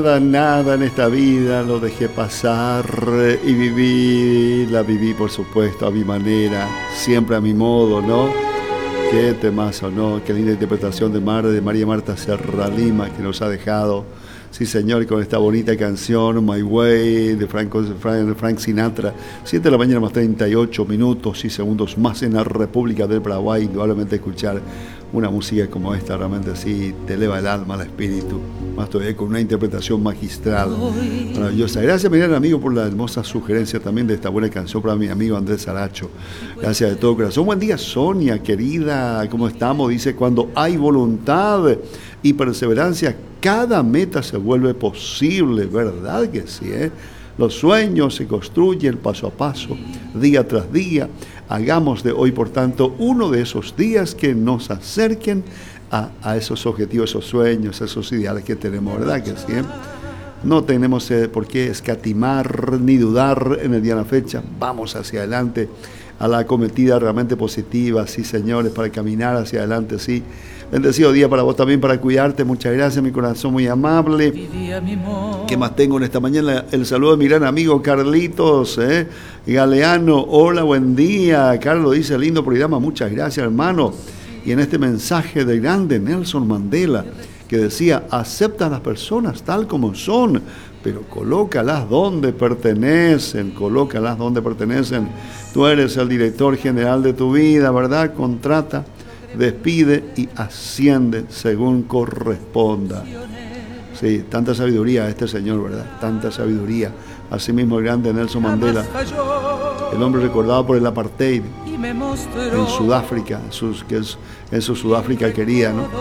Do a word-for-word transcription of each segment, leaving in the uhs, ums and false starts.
Nada, nada en esta vida lo dejé pasar y viví, la viví por supuesto a mi manera, siempre a mi modo, ¿no? Qué temazo, ¿no? Qué linda interpretación de, Mar, de María Marta Serra Lima que nos ha dejado, sí señor, con esta bonita canción My Way de Frank, Frank, Frank Sinatra. siete de la mañana más treinta y ocho minutos y segundos más en la República del Paraguay. Indudablemente escuchar una música como esta realmente sí te eleva el alma, el espíritu, más todavía con una interpretación magistral, maravillosa. Gracias, mi gran amigo, por la hermosa sugerencia también de esta buena canción para mi amigo Andrés Aracho. Gracias de todo corazón. Buen día, Sonia, querida, ¿cómo estamos? Dice, cuando hay voluntad y perseverancia, cada meta se vuelve posible, ¿verdad que sí? Eh? Los sueños se construyen paso a paso, día tras día. Hagamos de hoy, por tanto, uno de esos días que nos acerquen a, a esos objetivos, esos sueños, esos ideales que tenemos, ¿verdad que sí? No tenemos eh, por qué escatimar ni dudar en el día de la fecha. Vamos hacia adelante a la acometida realmente positiva, sí señores, para caminar hacia adelante, sí. Bendecido día para vos también, para cuidarte. Muchas gracias, mi corazón muy amable. ¿Qué más tengo en esta mañana? El saludo de mi gran amigo Carlitos ¿eh? Galeano. Hola, buen día. Carlos dice, lindo programa. Muchas gracias, hermano. Y en este mensaje del grande Nelson Mandela, que decía, acepta a las personas tal como son, pero colócalas donde pertenecen, colócalas donde pertenecen. Tú eres el director general de tu vida, ¿verdad? Contrata, despide y asciende según corresponda. Sí, tanta sabiduría este señor, ¿verdad? Tanta sabiduría. Asimismo el grande Nelson Mandela, el hombre recordado por el apartheid en Sudáfrica, en, sus, que es, en su Sudáfrica querida, ¿no?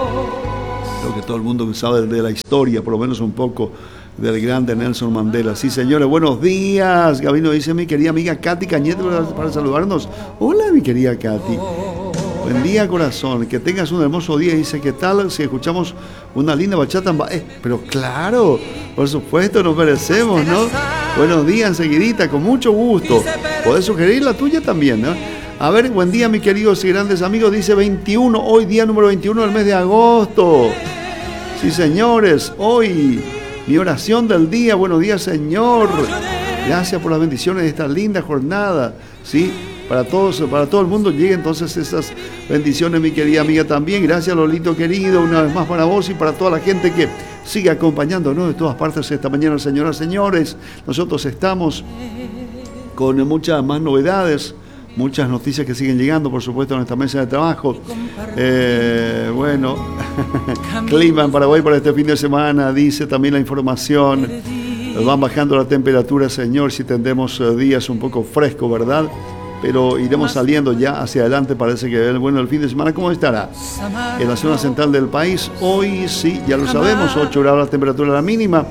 Lo que todo el mundo sabe de la historia, por lo menos un poco, del grande Nelson Mandela. Sí, señores, buenos días. Gabino dice, mi querida amiga Katy Cañete, para, para saludarnos. Hola, mi querida Katy. Buen día, corazón. Que tengas un hermoso día. Dice, ¿qué tal si escuchamos una linda bachata? Eh, pero claro, por supuesto, nos merecemos, ¿no? Buenos días, enseguidita, con mucho gusto. Podés sugerir la tuya también, ¿no? A ver, buen día, mis queridos y grandes amigos. Dice veintiuno, hoy día número veintiuno del mes de agosto. Sí, señores, hoy mi oración del día. Buenos días, Señor. Gracias por las bendiciones de esta linda jornada, ¿sí? Para todos, para todo el mundo llegue entonces esas bendiciones, mi querida amiga, también. Gracias, Lolito querido, una vez más para vos y para toda la gente que sigue acompañándonos de todas partes esta mañana, señoras y señores. Nosotros estamos con muchas más novedades, muchas noticias que siguen llegando, por supuesto, a nuestra mesa de trabajo. Eh, bueno, clima en Paraguay para este fin de semana, dice también la información. Van bajando la temperatura, señor, si tendremos días un poco frescos, ¿verdad? Pero iremos saliendo ya hacia adelante. Parece que bueno, el fin de semana, ¿cómo estará? En la zona central del país, hoy sí, ya lo sabemos, ocho grados la temperatura la mínima.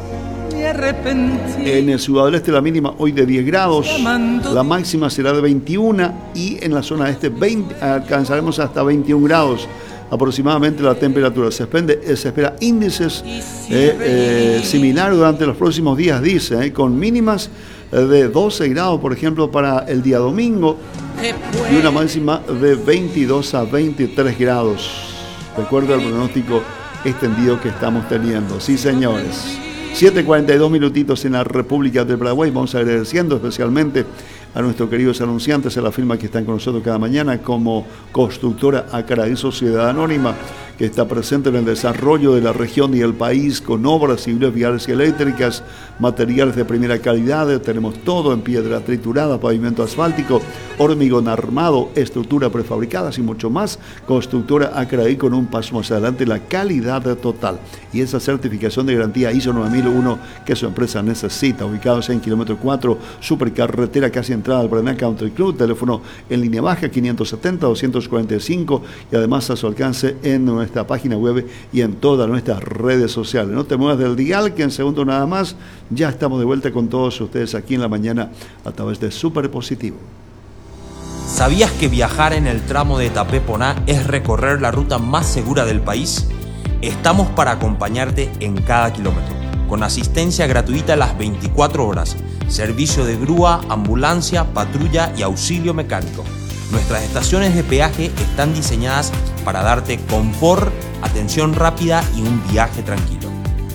En el Ciudad del Este la mínima hoy de diez grados, la máxima será de veintiuno y en la zona este veinte, alcanzaremos hasta veintiún grados aproximadamente la temperatura. Se, espende, se espera índices eh, eh, similares durante los próximos días, dice, eh, con mínimas de doce grados, por ejemplo, para el día domingo y una máxima de veintidós a veintitrés grados. Recuerda el pronóstico extendido que estamos teniendo. Sí, señores. siete cuarenta y dos minutitos en la República del Paraguay. Vamos agradeciendo especialmente a nuestros queridos anunciantes, a la firma que están con nosotros cada mañana, como Constructora Acaraí Sociedad Anónima, que está presente en el desarrollo de la región y el país con obras civiles, viales y eléctricas, materiales de primera calidad. Tenemos todo en piedra triturada, pavimento asfáltico, hormigón armado, estructura prefabricada y mucho más. Constructora Acaraí, con un paso más adelante, la calidad total y esa certificación de garantía I S O nueve mil uno que su empresa necesita. Ubicados en kilómetro cuatro, supercarretera casi entrada al Paraná Country Club. Teléfono en línea baja quinientos setenta, doscientos cuarenta y cinco y además a su alcance en nuestra página web y en todas nuestras redes sociales. No te muevas del dial, que en segundo nada más ya estamos de vuelta con todos ustedes aquí en la mañana a través de Super Positivo. ¿Sabías que viajar en el tramo de Tapé-Poná es recorrer la ruta más segura del país? Estamos para acompañarte en cada kilómetro, con asistencia gratuita las veinticuatro horas, servicio de grúa, ambulancia, patrulla y auxilio mecánico. Nuestras estaciones de peaje están diseñadas para darte confort, atención rápida y un viaje tranquilo.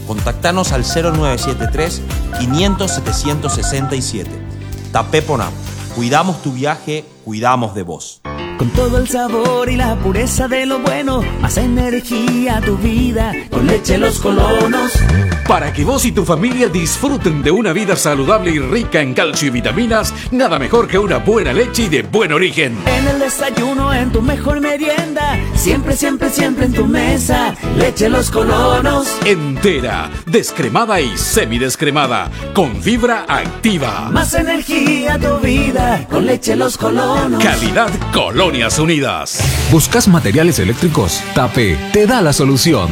Contactanos al cero nueve siete tres, quinientos, setecientos sesenta y siete. Tapé Poná. Cuidamos tu viaje, cuidamos de vos. Con todo el sabor y la pureza de lo bueno, más energía a tu vida, con leche Los Colonos. Para que vos y tu familia disfruten de una vida saludable y rica en calcio y vitaminas, nada mejor que una buena leche y de buen origen. En el desayuno, en tu mejor merienda, siempre, siempre, siempre en tu mesa, leche Los Colonos. Entera, descremada y semidescremada, con fibra activa. Más energía a tu vida, con leche Los Colonos. Calidad Colonias Unidas. ¿Buscas materiales eléctricos? Tapé te da la solución.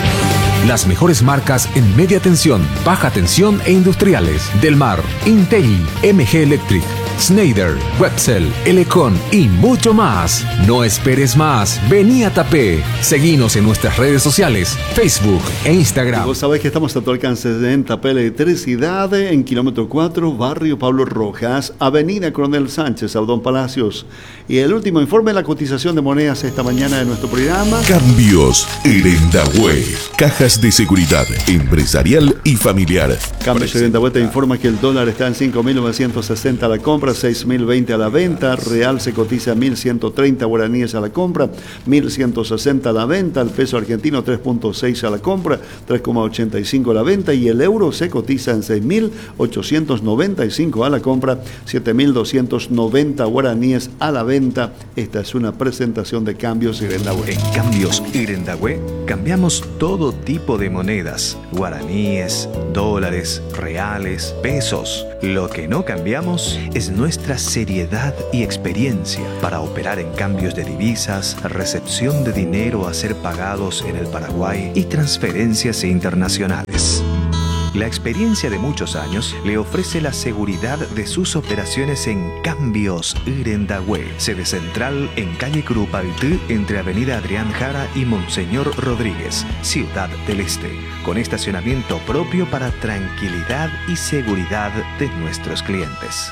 Las mejores marcas en media tensión, baja tensión e industriales. Delmar, Intel, M G Electric, Schneider, Wetzel, Elecon y mucho más. No esperes más. Vení a Tapé. Seguinos en nuestras redes sociales, Facebook e Instagram. Y vos sabés que estamos a tu alcance en Tapé Electricidad, en kilómetro cuatro, barrio Pablo Rojas, avenida Coronel Sánchez, Abdón Palacios. Y el último informe de la cotización de monedas esta mañana de nuestro programa. Cambios Irendahue. Cajas de seguridad empresarial y familiar. Cambios Irendahue te informa que el dólar está en cinco mil novecientos sesenta a la compra, seis mil veinte a la venta. Real se cotiza mil ciento treinta guaraníes a la compra, mil ciento sesenta a la venta. El peso argentino tres punto seis a la compra, tres coma ochenta y cinco a la venta. Y el euro se cotiza en seis mil ochocientos noventa y cinco a la compra, siete mil doscientos noventa guaraníes a la venta. Esta es una presentación de Cambios Irendahue. En Cambios Irendahue cambiamos todo tipo de monedas: guaraníes, dólares, reales, pesos. Lo que no cambiamos es nuestra seriedad y experiencia para operar en cambios de divisas, recepción de dinero a ser pagados en el Paraguay y transferencias internacionales. La experiencia de muchos años le ofrece la seguridad de sus operaciones en Cambios Irendahue, sede central en calle Curupaytí, entre avenida Adrián Jara y Monseñor Rodríguez, Ciudad del Este, con estacionamiento propio para tranquilidad y seguridad de nuestros clientes.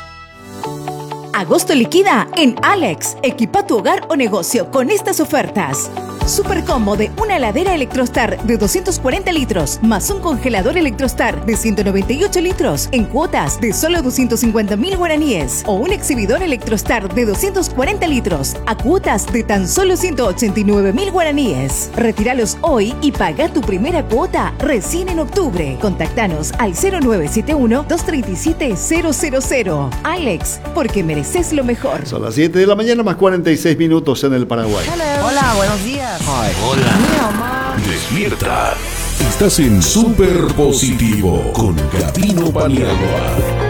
Agosto liquida en Alex. Equipa tu hogar o negocio con estas ofertas. Super combo de una heladera Electrostar de doscientos cuarenta litros más un congelador Electrostar de ciento noventa y ocho litros en cuotas de solo doscientos cincuenta mil guaraníes, o un exhibidor Electrostar de doscientos cuarenta litros a cuotas de tan solo ciento ochenta y nueve mil guaraníes. Retíralos hoy y paga tu primera cuota recién en octubre. Contactanos al cero nueve siete uno, dos tres siete, cero cero cero. Alex, porque mereces lo mejor. Son las siete de la mañana más cuarenta y seis minutos en el Paraguay. Hello. Hola, buenos días. Hi. Hola. Despierta. Estás en Super Positivo con Gabino Paniagua.